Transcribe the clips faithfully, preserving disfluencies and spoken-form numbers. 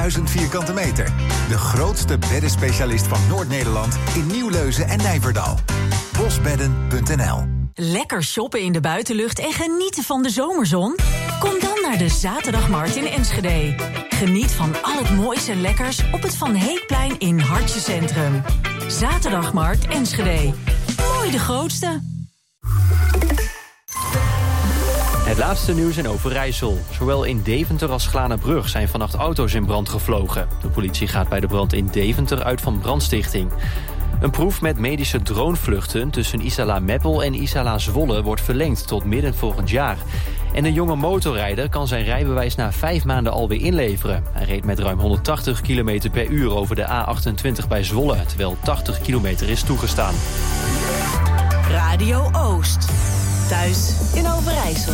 duizend vierkante meter. De grootste beddenspecialist van Noord-Nederland in Nieuwleuzen en Nijverdal. bosbedden punt n l. Lekker shoppen in de buitenlucht en genieten van de zomerzon? Kom dan naar de Zaterdagmarkt in Enschede. Geniet van al het moois en lekkers op het Van Heekplein in Hartje Centrum. Zaterdagmarkt Enschede. Mooi de grootste. Het laatste nieuws in Overijssel. Zowel in Deventer als Glanenbrug zijn vannacht auto's in brand gevlogen. De politie gaat bij de brand in Deventer uit van brandstichting. Een proef met medische dronevluchten tussen Isala Meppel en Isala Zwolle wordt verlengd tot midden volgend jaar. En een jonge motorrijder kan zijn rijbewijs na vijf maanden alweer inleveren. Hij reed met ruim honderdtachtig kilometer per uur over de A achtentwintig bij Zwolle, terwijl tachtig kilometer is toegestaan. Radio Oost. Thuis in Overijssel.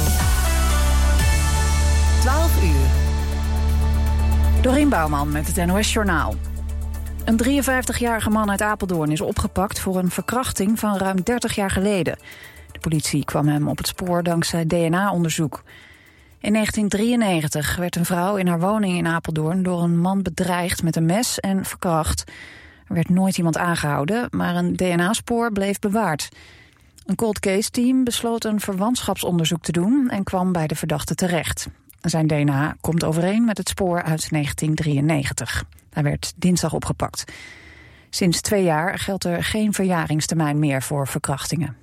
twaalf uur. Dorien Bouwman met het N O S Journaal. Een drieënvijftigjarige man uit Apeldoorn is opgepakt voor een verkrachting van ruim dertig jaar geleden. De politie kwam hem op het spoor dankzij D N A-onderzoek. In negentien drieënnegentig werd een vrouw in haar woning in Apeldoorn door een man bedreigd met een mes en verkracht. Er werd nooit iemand aangehouden, maar een D N A-spoor bleef bewaard. Een cold case team besloot een verwantschapsonderzoek te doen en kwam bij de verdachte terecht. Zijn D N A komt overeen met het spoor uit negentien drieënnegentig. Hij werd dinsdag opgepakt. Sinds twee jaar geldt er geen verjaringstermijn meer voor verkrachtingen.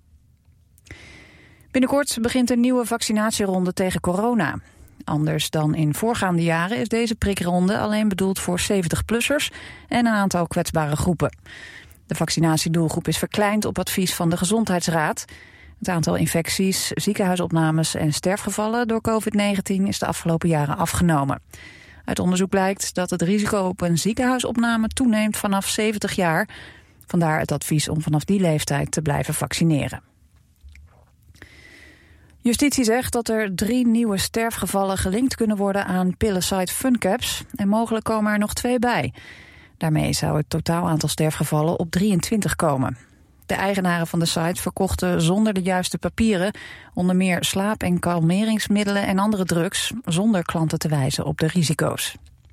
Binnenkort begint een nieuwe vaccinatieronde tegen corona. Anders dan in voorgaande jaren is deze prikronde alleen bedoeld voor zeventig-plussers en een aantal kwetsbare groepen. De vaccinatiedoelgroep is verkleind op advies van de Gezondheidsraad. Het aantal infecties, ziekenhuisopnames en sterfgevallen door covid negentien is de afgelopen jaren afgenomen. Uit onderzoek blijkt dat het risico op een ziekenhuisopname toeneemt vanaf zeventig jaar. Vandaar het advies om vanaf die leeftijd te blijven vaccineren. Justitie zegt dat er drie nieuwe sterfgevallen gelinkt kunnen worden aan pillensite Funcaps en mogelijk komen er nog twee bij. Daarmee zou het totaal aantal sterfgevallen op drieëntwintig komen. De eigenaren van de site verkochten zonder de juiste papieren onder meer slaap- en kalmeringsmiddelen en andere drugs, zonder klanten te wijzen op de risico's.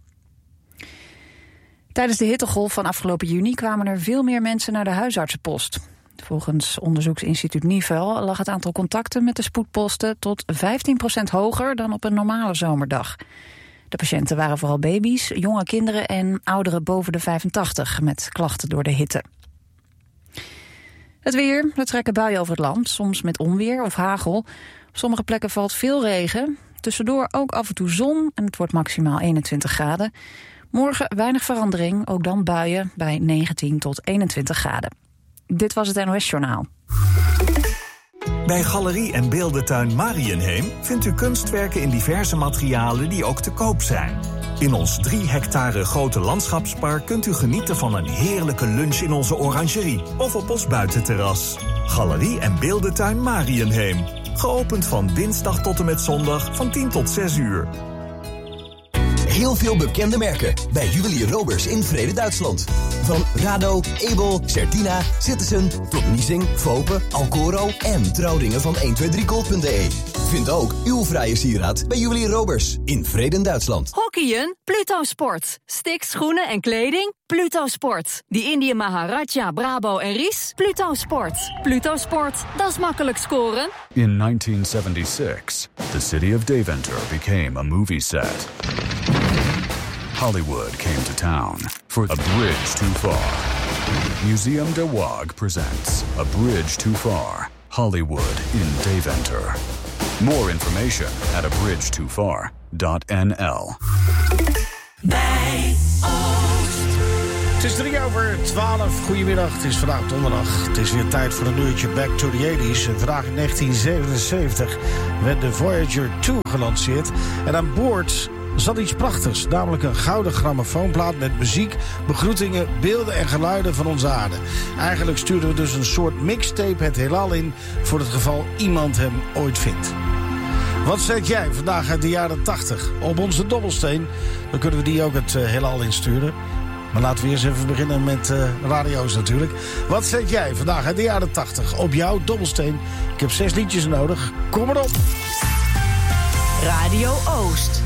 Tijdens de hittegolf van afgelopen juni kwamen er veel meer mensen naar de huisartsenpost. Volgens onderzoeksinstituut Nivel lag het aantal contacten met de spoedposten tot vijftien procent hoger dan op een normale zomerdag. De patiënten waren vooral baby's, jonge kinderen en ouderen boven de vijfentachtig met klachten door de hitte. Het weer, er trekken buien over het land, soms met onweer of hagel. Op sommige plekken valt veel regen. Tussendoor ook af en toe zon en het wordt maximaal eenentwintig graden. Morgen weinig verandering, ook dan buien bij negentien tot eenentwintig graden. Dit was het N O S Journaal. Bij Galerie en Beeldentuin Mariënheem vindt u kunstwerken in diverse materialen die ook te koop zijn. In ons drie hectare grote landschapspark kunt u genieten van een heerlijke lunch in onze orangerie of op ons buitenterras. Galerie en Beeldentuin Mariënheem. Geopend van dinsdag tot en met zondag van tien tot zes uur. Heel veel bekende merken bij Juwelier Roberts in Vrede, Duitsland. Van Rado, Ebel, Certina, Citizen tot Niesing, Vopen, Alcoro en trouwringen van honderdtwintig gold punt d e. Vind ook uw vrije sieraad bij Juwelier Roberts in Vrede, Duitsland. Hockeyen? Pluto Sport. Sticks, schoenen en kleding? Pluto Sport. Die Indië Maharaja, Brabo en Ries? Pluto Sport. Pluto Sport, dat is makkelijk scoren. In nineteen seventy-six, the city of Deventer became a movie set. Hollywood came to town for A Bridge Too Far. Museum de Waag presents A Bridge Too Far, Hollywood in Deventer. More information at a bridge too far dot n l. Bij Oost. Het is drie over twaalf. Goedemiddag, het is vandaag donderdag. Het is weer tijd voor een uurtje Back to the eighties. En vandaag in negentien zevenenzeventig werd de Voyager twee gelanceerd. En aan boord zat iets prachtigs, namelijk een gouden grammofoonplaat met muziek, begroetingen, beelden en geluiden van onze aarde. Eigenlijk stuurden we dus een soort mixtape het heelal in voor het geval iemand hem ooit vindt. Wat zet jij vandaag uit de jaren tachtig op onze dobbelsteen? Dan kunnen we die ook het uh, heelal insturen. Maar laten we eerst even beginnen met uh, radio's natuurlijk. Wat zet jij vandaag uit de jaren tachtig op jouw dobbelsteen? Ik heb zes liedjes nodig. Kom maar op. Radio Oost.